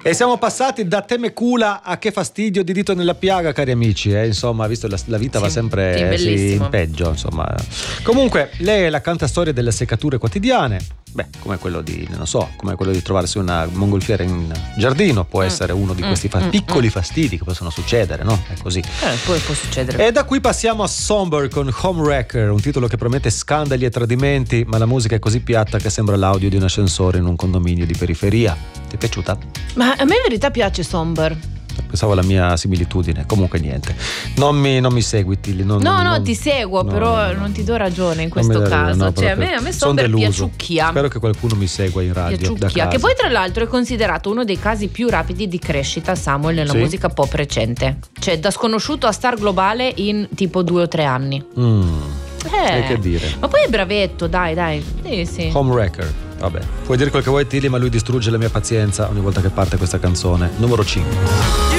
E siamo passati da Temecula a Che fastidio di dito nella piaga, cari amici. Insomma, visto la vita va sempre in peggio. Insomma. Comunque, lei è la cantastorie delle seccature quotidiane. Beh, come quello di, non so, come quello di trovarsi una mongolfiera in giardino, può essere uno di questi piccoli fastidi che possono succedere, no? È così. Può succedere. E da qui passiamo a Somber con Homewrecker, un titolo che promette scandali e tradimenti, ma la musica è così piatta che sembra l'audio di un ascensore in un condominio di periferia. Ti è piaciuta? Ma a me in verità piace Somber. Pensavo alla mia similitudine, comunque niente. Non mi segui, Tilly. No, ti seguo, però non ti do ragione in questo caso. Cioè, a me Somber piaciucchia. Spero che qualcuno mi segua in radio. Piaciucchia, che poi tra l'altro è considerato uno dei casi più rapidi di crescita, Samuel, nella musica pop recente. Cioè, da sconosciuto a star globale in tipo 2 o 3 anni. Che dire. Ma poi è bravetto, dai. Sì. Homewrecker. Vabbè, puoi dire quel che vuoi, Tilly, ma lui distrugge la mia pazienza ogni volta che parte questa canzone. Numero 5.